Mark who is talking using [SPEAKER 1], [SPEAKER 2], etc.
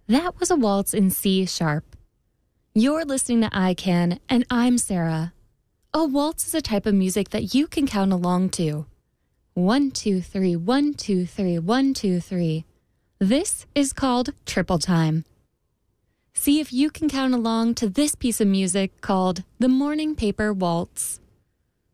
[SPEAKER 1] That was a waltz in C sharp. You're listening to I Can, and I'm Sarah. A waltz is a type of music that you can count along to. 1, 2, 3, 1, 2, 3, 1, 2, 3. This is called triple time. See if you can count along to this piece of music called the Morning Paper Waltz.